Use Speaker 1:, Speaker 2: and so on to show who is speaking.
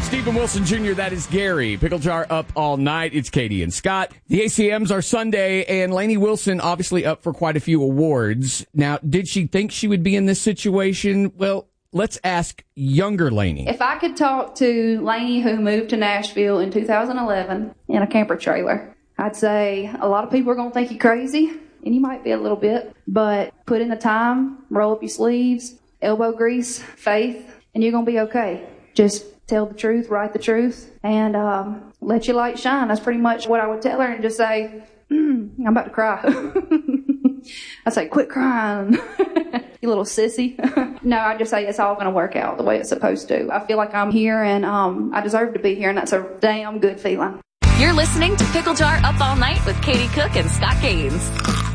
Speaker 1: Stephen Wilson Jr., that is Gary. Pickle Jar up all night. It's Katie and Scott. The ACMs are Sunday, and Lainey Wilson obviously up for quite a few awards. Now, did she think she would be in this situation? Well, let's ask younger Lainey.
Speaker 2: If I could talk to Lainey, who moved to Nashville in 2011 in a camper trailer, I'd say a lot of people are going to think you're crazy, and you might be a little bit, but put in the time, roll up your sleeves, elbow grease, faith, and you're going to be okay. Just tell the truth, write the truth, and let your light shine. That's pretty much what I would tell her, and just say, I'm about to cry. I say, quit crying, you little sissy. No, I just say it's all going to work out the way it's supposed to. I feel like I'm here, and I deserve to be here, and that's a damn good feeling.
Speaker 3: You're listening to Pickle Jar Up All Night with Katie Cook and Scott Gaines.